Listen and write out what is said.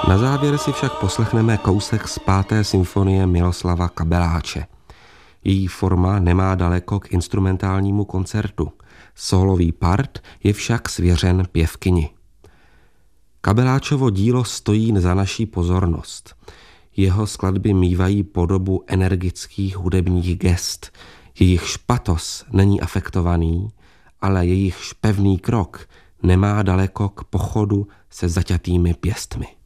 Na závěr si však poslechneme kousek z 5. symfonie Miloslava Kabeláče. Její forma nemá daleko k instrumentálnímu koncertu. Sólový part je však svěřen pěvkyni. Kabeláčovo dílo stojí za naší pozornost. Jeho skladby mívají podobu energických hudebních gest. Jejich patos není afektovaný, ale jejich pevný krok nemá daleko k pochodu se zaťatými pěstmi.